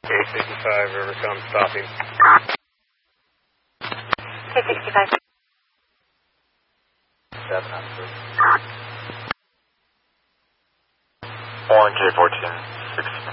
K65 Rivercom stopping. K65. 7 on 3. 1 K14, 69.